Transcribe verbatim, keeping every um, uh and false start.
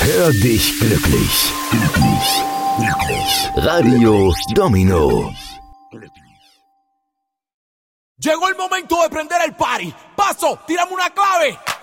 Hör dich glücklich. Glücklich. Glücklich. Radio Domino. Llegó el momento de prender el party. Paso, tírame una clave.